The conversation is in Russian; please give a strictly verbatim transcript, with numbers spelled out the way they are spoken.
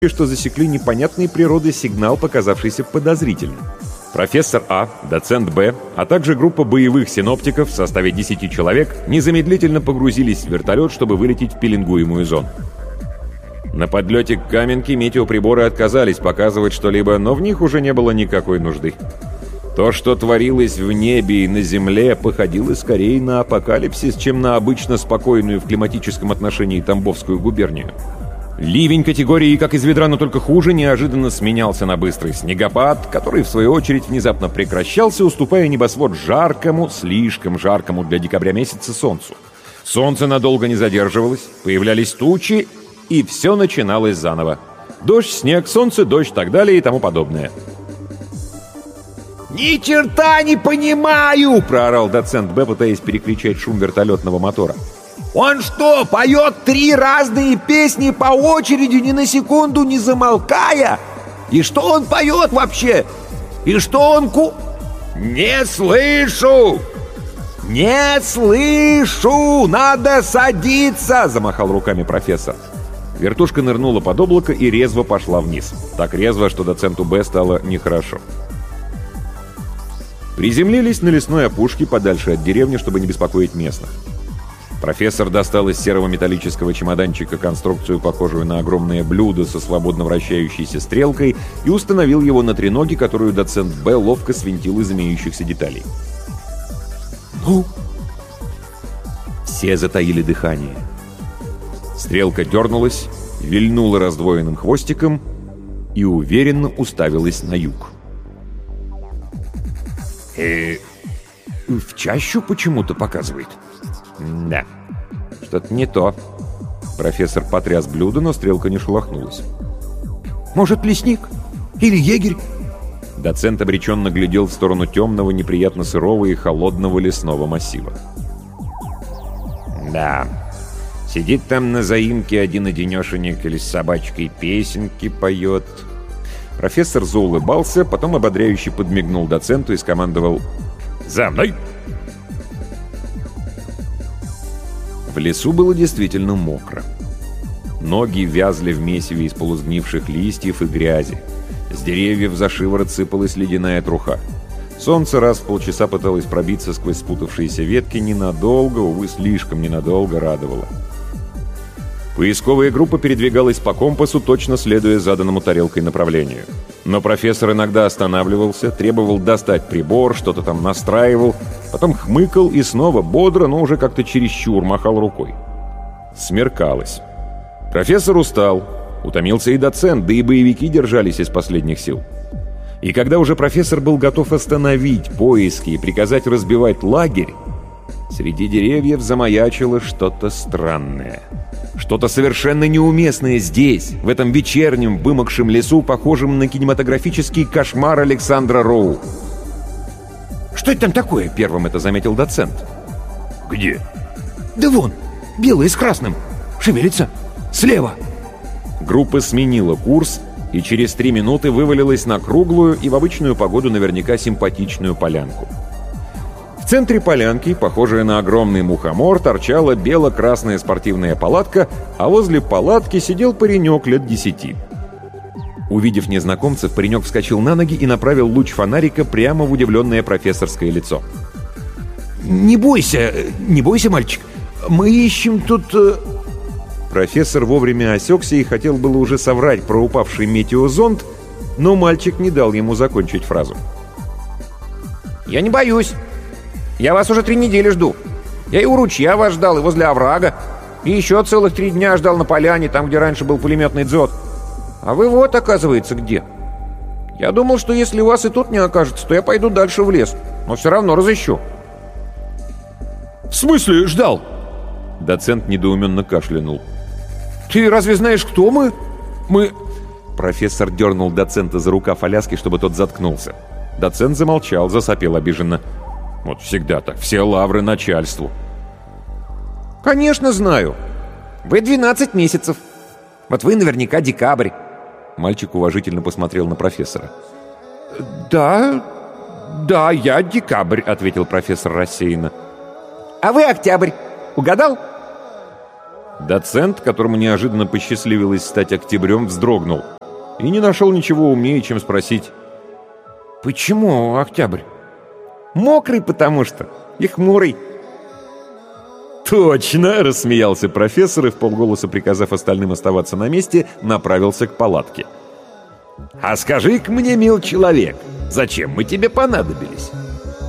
что засекли непонятной природы сигнал, показавшийся подозрительным. Профессор А, доцент Б, а также группа боевых синоптиков в составе десяти человек незамедлительно погрузились в вертолет, чтобы вылететь в пеленгуемую зону. На подлете к Каменке метеоприборы отказались показывать что-либо, но в них уже не было никакой нужды. То, что творилось в небе и на земле, походило скорее на апокалипсис, чем на обычно спокойную в климатическом отношении Тамбовскую губернию. Ливень категории «как из ведра, но только хуже» неожиданно сменялся на быстрый снегопад, который, в свою очередь, внезапно прекращался, уступая небосвод жаркому, слишком жаркому для декабря месяца солнцу. Солнце надолго не задерживалось, появлялись тучи, и все начиналось заново. Дождь, снег, солнце, дождь, так далее и тому подобное. «Ни черта не понимаю!» — проорал доцент Б, пытаясь перекричать шум вертолетного мотора. «Он что, поет три разные песни по очереди, ни на секунду не замолкая? И что он поет вообще? И что он ку...» «Не слышу! Не слышу! Надо садиться!» — замахал руками профессор. Вертушка нырнула под облако и резво пошла вниз. Так резво, что доценту Б стало нехорошо. Приземлились на лесной опушке подальше от деревни, чтобы не беспокоить местных. Профессор достал из серого металлического чемоданчика конструкцию, похожую на огромное блюдо со свободно вращающейся стрелкой, и установил его на треноге, которую доцент Б ловко свинтил из имеющихся деталей. «Ну?» Все затаили дыхание. Стрелка дернулась, вильнула раздвоенным хвостиком и уверенно уставилась на юг. «Э, в чащу почему-то показывает?» «Да, что-то не то». Профессор потряс блюдо, но стрелка не шелохнулась. «Может, лесник? Или егерь?» Доцент обреченно глядел в сторону темного, неприятно сырого и холодного лесного массива. «Да, сидит там на заимке один-одинешенек или с собачкой песенки поет». Профессор заулыбался, потом ободряюще подмигнул доценту и скомандовал «За мной!». В лесу было действительно мокро. Ноги вязли в месиве из полусгнивших листьев и грязи. С деревьев за шиворот сыпалась ледяная труха. Солнце раз в полчаса пыталось пробиться сквозь спутавшиеся ветки, ненадолго, увы, слишком ненадолго радовало. Поисковая группа передвигалась по компасу, точно следуя заданному тарелкой направлению. Но профессор иногда останавливался, требовал достать прибор, что-то там настраивал, потом хмыкал и снова бодро, но уже как-то чересчур махал рукой. Смеркалось. Профессор устал, утомился и доцент, да и боевики держались из последних сил. И когда уже профессор был готов остановить поиски и приказать разбивать лагерь, среди деревьев замаячило что-то странное. Что-то совершенно неуместное здесь, в этом вечернем вымокшем лесу, похожем на кинематографический кошмар Александра Роу. «Что это там такое?» — первым это заметил доцент. «Где?» «Да вон, белое с красным. Шевелится. Слева». Группа сменила курс и через три минуты вывалилась на круглую и в обычную погоду наверняка симпатичную полянку. В центре полянки, похожая на огромный мухомор, торчала бело-красная спортивная палатка, а возле палатки сидел паренек лет десяти. Увидев незнакомцев, паренек вскочил на ноги и направил луч фонарика прямо в удивленное профессорское лицо. «Не бойся, не бойся, мальчик. Мы ищем тут...» Профессор вовремя осекся и хотел было уже соврать про упавший метеозонд, но мальчик не дал ему закончить фразу. «Я не боюсь. Я вас уже три недели жду. Я и у ручья вас ждал, и возле оврага. И еще целых три дня ждал на поляне, там, где раньше был пулеметный дзот. А вы вот, оказывается, где. Я думал, что если вас и тут не окажется, то я пойду дальше в лес. Но все равно разыщу». «В смысле ждал?» Доцент недоуменно кашлянул. «Ты разве знаешь, кто мы? Мы...» Профессор дернул доцента за рукав Аляски, чтобы тот заткнулся. Доцент замолчал, засопел обиженно. Вот всегда так, все лавры начальству. «Конечно знаю. Вы двенадцать месяцев. Вот вы наверняка декабрь». Мальчик уважительно посмотрел на профессора. «Да, да, я декабрь», — ответил профессор рассеянно. «А вы октябрь. Угадал?» Доцент, которому неожиданно посчастливилось стать октябрем, вздрогнул и не нашел ничего умнее, чем спросить: «Почему октябрь?» «Мокрый, потому что, и хмурый». «Точно!» — рассмеялся профессор и, вполголоса приказав остальным оставаться на месте, направился к палатке. «А скажи-ка мне, мил человек, зачем мы тебе понадобились?